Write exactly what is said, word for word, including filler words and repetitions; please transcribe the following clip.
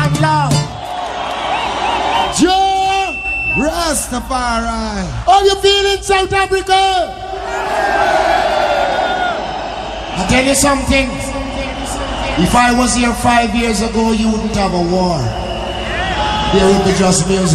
and love. Joe Rastafari. How you feeling, South Africa? I tell you something. If I was here five years ago, you wouldn't have a war. There would be just music.